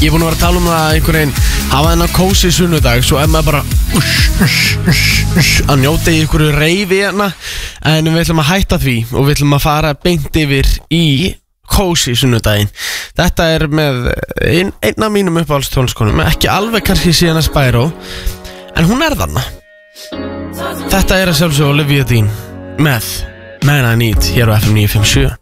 Ég er búin að vera að tala um það einhvern veginn hafa þennan kósi sunnudag, svo er maður bara að njóta í einhverju reifi hérna. En við ætlum að hætta því og við ætlum að fara beint yfir í kósi sunnudaginn. Þetta er með einn af mínum uppáhaldstónliskonum, ekki alveg kannski síðan að Spyro, en hún er þarna. Þetta er að sjálfsögja Olivia Dean með Man I Need hér á FM 957.